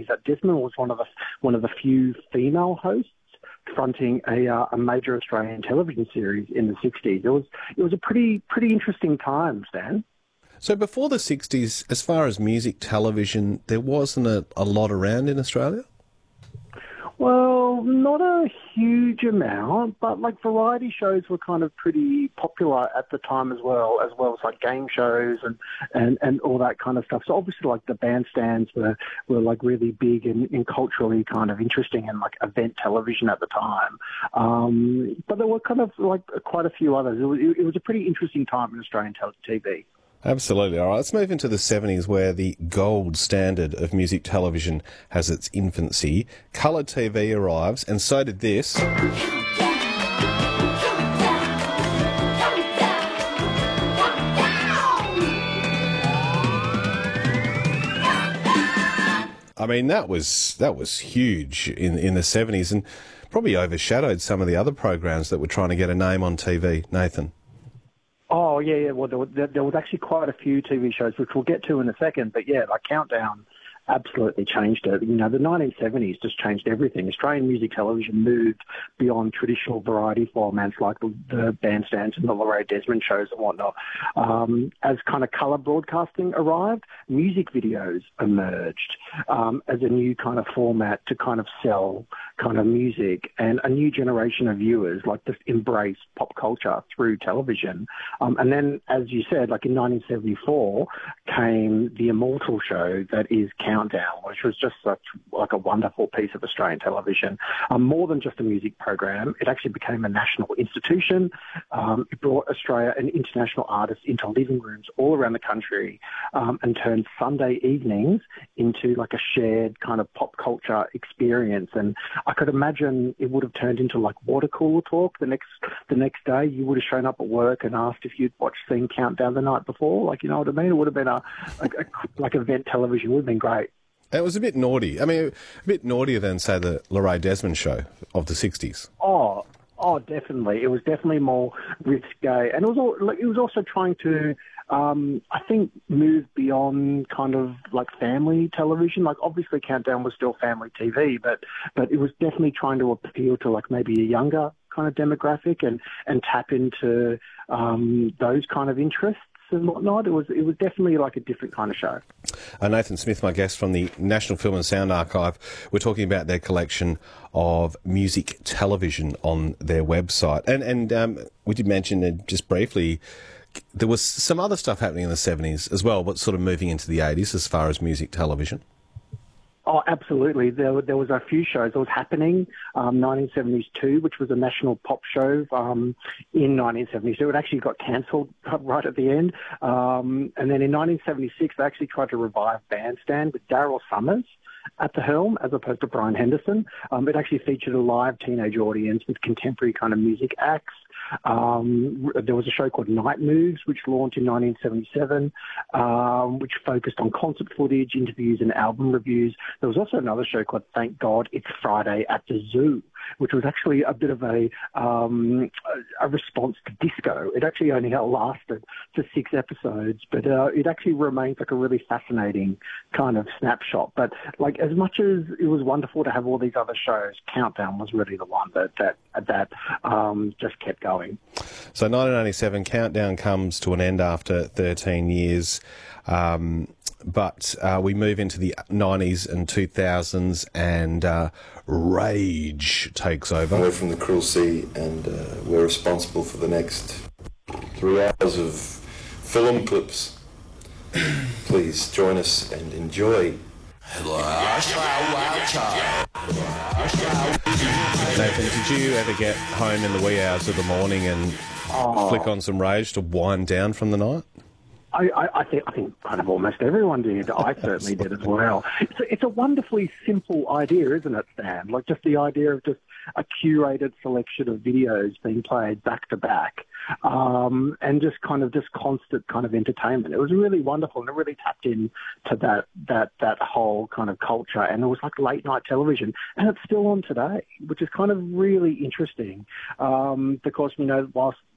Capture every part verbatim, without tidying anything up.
that Desmond was one of the one of the few female hosts fronting a, uh, a major Australian television series in the sixties. It was it was a pretty pretty interesting time, Stan. So before the sixties, as far as music television, there wasn't a, a lot around in Australia? Well, not a huge amount, but like variety shows were kind of pretty popular at the time as well, as well as like game shows and, and, and all that kind of stuff. So obviously like the bandstands were, were like really big and, and culturally kind of interesting and like event television at the time. Um, but there were kind of like quite a few others. It was, it was a pretty interesting time in Australian T V. Absolutely. All right, let's move into the seventies, where the gold standard of music television has its infancy. Colour T V arrives, and so did this. I mean, that was that was huge in in the seventies, and probably overshadowed some of the other programs that were trying to get a name on T V. Nathan. Oh, yeah, yeah. Well, there was, there was actually quite a few T V shows, which we'll get to in a second. But, yeah, like Countdown absolutely changed it. You know, the nineteen seventies just changed everything. Australian music television moved beyond traditional variety formats like the, the bandstands and the Lorraine Desmond shows and whatnot. Um, as kind of colour broadcasting arrived, music videos emerged um, as a new kind of format to kind of sell kind of music, and a new generation of viewers like just embrace pop culture through television. Um, and then, as you said, like in nineteen seventy-four came the immortal show that is Countdown, which was just such like a wonderful piece of Australian television. Um, more than just a music program, it actually became a national institution. Um, it brought Australia and international artists into living rooms all around the country um, and turned Sunday evenings into like a shared kind of pop culture experience. And I could imagine it would have turned into like water cooler talk the next the next day. You would have shown up at work and asked if you'd watched Seen Countdown the night before. Like, you know what I mean? It would have been a, a, a like event television. It would have been great. It was a bit naughty. I mean, a bit naughtier than, say, the Lorraine Desmond show of the sixties. Oh, oh, definitely. It was definitely more risque, and it was all, like, it was also trying to, um, I think, move beyond kind of like family television. Like, obviously, Countdown was still family T V, but but it was definitely trying to appeal to like maybe a younger kind of demographic and and tap into um, those kind of interests and whatnot. It was it was definitely like a different kind of show. Uh, Nathan Smith, my guest from the National Film and Sound Archive. We're talking about their collection of music television on their website. And, and um, we did mention uh, just briefly, there was some other stuff happening in the seventies as well, but sort of moving into the eighties as far as music television. Oh, absolutely. There, there was a few shows. There was Happening, um, nineteen seventy-two, which was a national pop show um, in nineteen seventy-two. It actually got cancelled right at the end. Um, and then in nineteen seventy-six, they actually tried to revive Bandstand with Daryl Summers at the helm, as opposed to Brian Henderson. Um, it actually featured a live teenage audience with contemporary kind of music acts. Um, there was a show called Night Moves, which launched in nineteen seventy-seven, um, which focused on concert footage, interviews and album reviews. There was also another show called Thank God It's Friday at the Zoo, which was actually a bit of a um, a response to disco. It actually only lasted for six episodes, but uh, it actually remains like a really fascinating kind of snapshot. But like, as much as it was wonderful to have all these other shows, Countdown was really the one that that that um, just kept going. So nineteen ninety-seven, Countdown comes to an end after thirteen years. Um, But uh, we move into the nineties and two thousands, and uh, rage takes over. We're from the Cruel Sea, and uh, we're responsible for the next three hours of film clips. Please join us and enjoy. Nathan, did you ever get home in the wee hours of the morning and oh. flick on some rage to wind down from the night? I, I, I think I think kind of almost everyone did. I certainly did as well. It's a, it's a wonderfully simple idea, isn't it, Stan? Like just the idea of just a curated selection of videos being played back to back, um, and just kind of just constant kind of entertainment. It was really wonderful, and it really tapped in to that that that whole kind of culture. And it was like late night television, and it's still on today, which is kind of really interesting, um, because you know whilst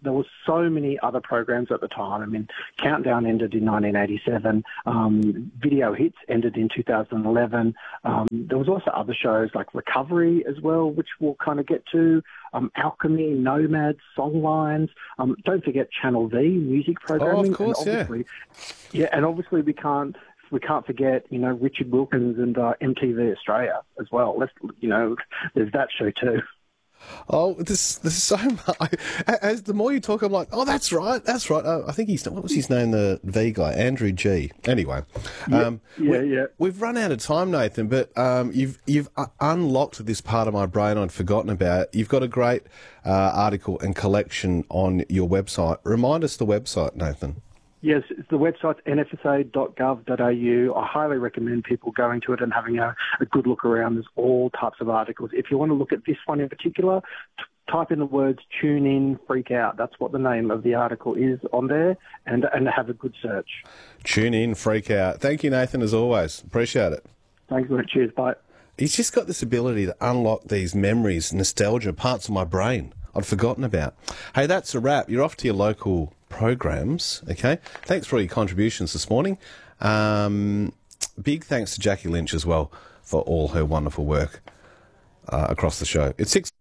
there was so many other programs at the time. I mean, Countdown ended in nineteen eighty-seven. Um, Video Hits ended in two thousand eleven. Um, there was also other shows like Recovery as well, which we'll kind of get to. Um, Alchemy, Nomads, Songlines. Um, don't forget Channel V, music programming. Oh, of course, and obviously, yeah. Yeah, and obviously we can't we can't forget, you know, Richard Wilkins and uh, M T V Australia as well. Let's, you know, there's that show too. Oh, this there's so much. As the more you talk, I'm like, oh, that's right, that's right. Oh, I think he's what was his name, the V guy, Andrew G. Anyway, yeah, um, yeah, we, yeah. We've run out of time, Nathan, but um, you've you've unlocked this part of my brain I'd forgotten about. You've got a great uh, article and collection on your website. Remind us the website, Nathan. Yes, the website's n f s a dot gov dot a u. I highly recommend people going to it and having a, a good look around. There's all types of articles. If you want to look at this one in particular, t- type in the words "tune in, freak out." That's what the name of the article is on there, and and have a good search. Tune in, freak out. Thank you, Nathan, as always. Appreciate it. Thanks, mate. Cheers. Bye. He's just got this ability to unlock these memories, nostalgia, parts of my brain I'd forgotten about. Hey, that's a wrap. You're off to your local programs, okay? Thanks for all your contributions this morning. Um, big thanks to Jackie Lynch as well for all her wonderful work uh, across the show. It's six...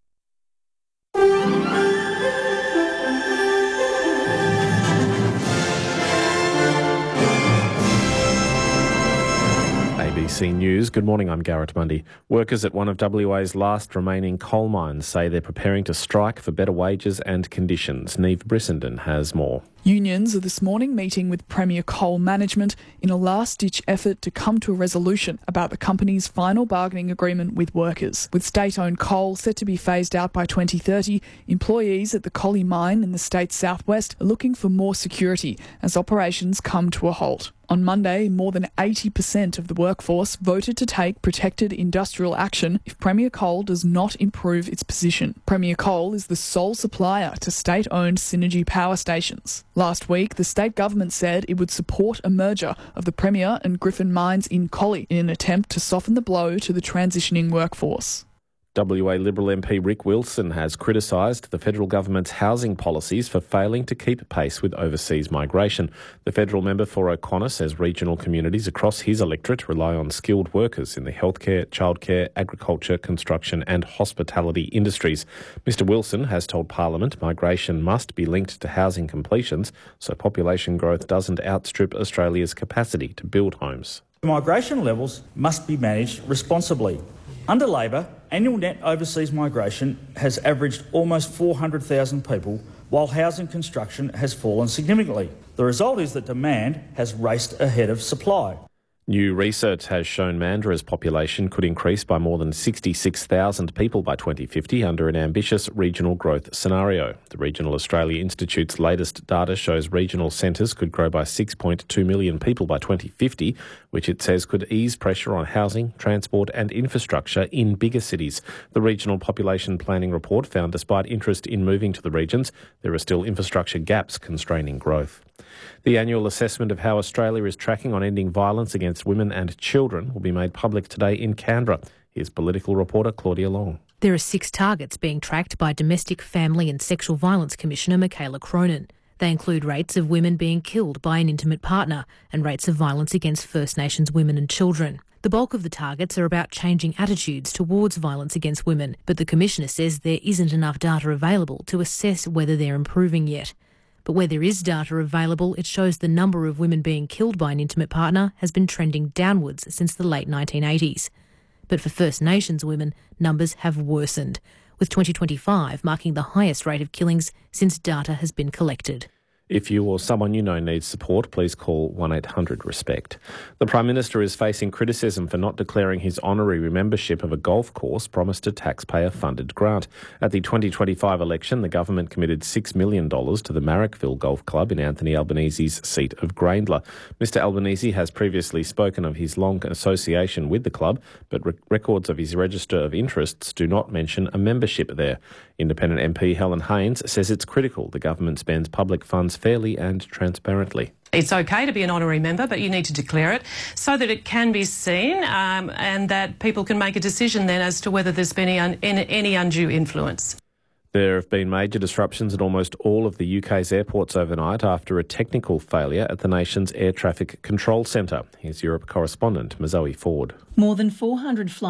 A B C News. Good morning, I'm Garrett Mundy. Workers at one of W A's last remaining coal mines say they're preparing to strike for better wages and conditions. Neve Brissenden has more. Unions are this morning meeting with Premier Coal Management in a last-ditch effort to come to a resolution about the company's final bargaining agreement with workers. With state-owned coal set to be phased out by twenty thirty, employees at the Collie mine in the state's southwest are looking for more security as operations come to a halt. On Monday, more than eighty percent of the workforce voted to take protected industrial action if Premier Coal does not improve its position. Premier Coal is the sole supplier to state-owned Synergy power stations. Last week, the state government said it would support a merger of the Premier and Griffin mines in Collie in an attempt to soften the blow to the transitioning workforce. W A Liberal M P Rick Wilson has criticised the federal government's housing policies for failing to keep pace with overseas migration. The federal member for O'Connor says regional communities across his electorate rely on skilled workers in the healthcare, childcare, agriculture, construction and hospitality industries. Mister Wilson has told Parliament migration must be linked to housing completions so population growth doesn't outstrip Australia's capacity to build homes. Migration levels must be managed responsibly. Under Labor, annual net overseas migration has averaged almost four hundred thousand people, while housing construction has fallen significantly. The result is that demand has raced ahead of supply. New research has shown Mandra's population could increase by more than sixty-six thousand people by twenty fifty under an ambitious regional growth scenario. The Regional Australia Institute's latest data shows regional centres could grow by six point two million people by twenty fifty, which it says could ease pressure on housing, transport and infrastructure in bigger cities. The Regional Population Planning Report found despite interest in moving to the regions, there are still infrastructure gaps constraining growth. The annual assessment of how Australia is tracking on ending violence against women and children will be made public today in Canberra. Here's political reporter Claudia Long. There are six targets being tracked by Domestic, Family and Sexual Violence Commissioner Michaela Cronin. They include rates of women being killed by an intimate partner and rates of violence against First Nations women and children. The bulk of the targets are about changing attitudes towards violence against women, but the Commissioner says there isn't enough data available to assess whether they're improving yet. But where there is data available, it shows the number of women being killed by an intimate partner has been trending downwards since the late nineteen eighties. But for First Nations women, numbers have worsened, with twenty twenty-five marking the highest rate of killings since data has been collected. If you or someone you know needs support, please call one eight hundred RESPECT. The Prime Minister is facing criticism for not declaring his honorary membership of a golf course promised a taxpayer-funded grant. At the twenty twenty-five election, the government committed six million dollars to the Marrickville Golf Club in Anthony Albanese's seat of Graindler. Mister Albanese has previously spoken of his long association with the club, but re- records of his register of interests do not mention a membership there. Independent M P Helen Haines says it's critical the government spends public funds fairly and transparently. It's okay to be an honorary member, but you need to declare it so that it can be seen um, and that people can make a decision then as to whether there's been any, un- any undue influence. There have been major disruptions at almost all of the U K's airports overnight after a technical failure at the nation's air traffic control centre. Here's Europe correspondent Mazoe Ford. More than four hundred flights